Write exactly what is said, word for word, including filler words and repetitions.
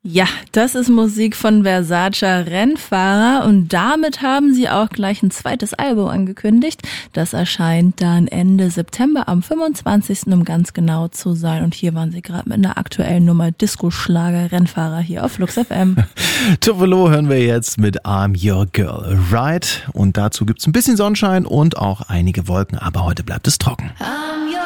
Ja, das ist Musik von Versace Rennfahrer und damit haben sie auch gleich ein zweites Album angekündigt. Das erscheint dann Ende September am fünfundzwanzigsten um ganz genau zu sein. Und hier waren sie gerade mit einer aktuellen Nummer Disco-Schlager Rennfahrer hier auf Flux F M. Tupelo hören wir jetzt mit I'm Your Girl, right? Und dazu gibt's ein bisschen Sonnenschein und auch einige Wolken, aber heute bleibt es trocken.